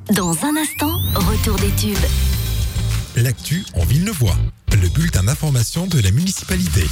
Dans un instant, retour des tubes. L'actu en Villeneuvois, le bulletin d'information de la municipalité.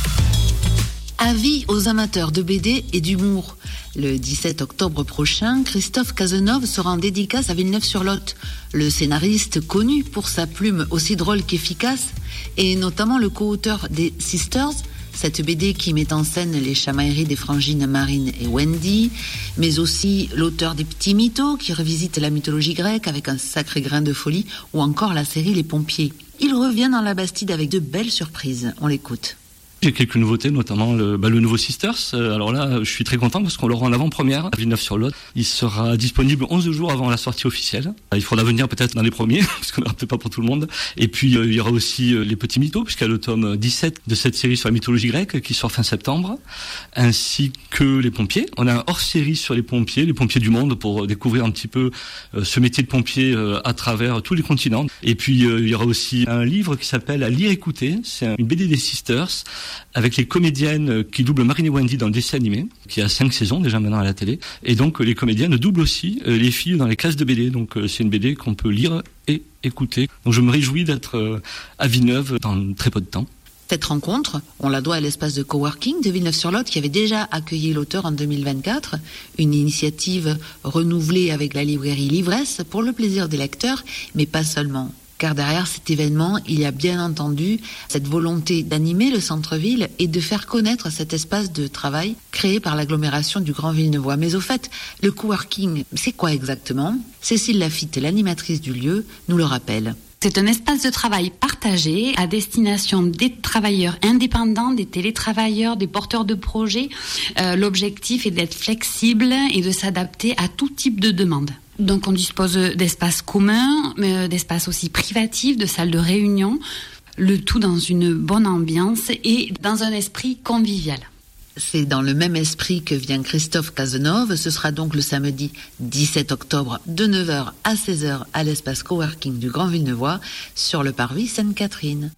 Avis aux amateurs de BD et d'humour. Le 17 octobre prochain, Christophe Cazenove sera en dédicace à Villeneuve-sur-Lot. Le scénariste, connu pour sa plume aussi drôle qu'efficace, est notamment le co-auteur des Sisters, cette BD qui met en scène les chamailleries des frangines Marine et Wendy, mais aussi l'auteur des Petits Mythos qui revisite la mythologie grecque avec un sacré grain de folie, ou encore la série Les Pompiers. Il revient dans la Bastide avec de belles surprises. On l'écoute. J'ai quelques nouveautés, notamment le nouveau Sisters. Alors là, je suis très content parce qu'on l'aura en avant-première à Villeneuve-sur-Lot. Il sera disponible 11 jours avant la sortie officielle. Il faudra venir peut-être dans les premiers, parce qu'on n'aura peut-être pas pour tout le monde. Et puis, il y aura aussi les Petits Mythos, puisqu'il y a le tome 17 de cette série sur la mythologie grecque qui sort fin septembre, ainsi que les pompiers. On a un hors-série sur les pompiers du monde, pour découvrir un petit peu ce métier de pompier à travers tous les continents. Et puis, il y aura aussi un livre qui s'appelle À lire écouter. C'est une BD des Sisters, avec les comédiennes qui doublent Marine et Wendy dans le dessin animé, qui a 5 saisons déjà maintenant à la télé. Et donc les comédiennes doublent aussi les filles dans les cases de BD. Donc c'est une BD qu'on peut lire et écouter. Donc je me réjouis d'être à Villeneuve dans très peu de temps. Cette rencontre, on la doit à l'espace de coworking de Villeneuve-sur-Lot qui avait déjà accueilli l'auteur en 2024. Une initiative renouvelée avec la librairie Livresse pour le plaisir des lecteurs, mais pas seulement. Car derrière cet événement, il y a bien entendu cette volonté d'animer le centre-ville et de faire connaître cet espace de travail créé par l'agglomération du Grand Villeneuvois. Mais au fait, le coworking, c'est quoi exactement ? Cécile Lafitte, l'animatrice du lieu, nous le rappelle. C'est un espace de travail partagé à destination des travailleurs indépendants, des télétravailleurs, des porteurs de projets. L'objectif est d'être flexible et de s'adapter à tout type de demande. Donc on dispose d'espaces communs, d'espaces aussi privatifs, de salles de réunion, le tout dans une bonne ambiance et dans un esprit convivial. C'est dans le même esprit que vient Christophe Cazenove. Ce sera donc le samedi 17 octobre de 9h à 16h à l'espace coworking du Grand Villeneuvois sur le parvis Sainte-Catherine.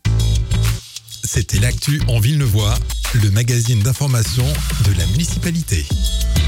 C'était l'actu en Villeneuvois, le magazine d'information de la municipalité.